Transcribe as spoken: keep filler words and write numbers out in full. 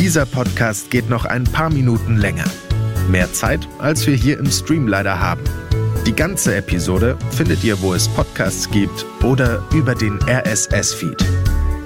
Dieser Podcast geht noch ein paar Minuten länger. Mehr Zeit, als wir hier im Stream leider haben. Die ganze Episode findet ihr, wo es Podcasts gibt oder über den R S S-Feed.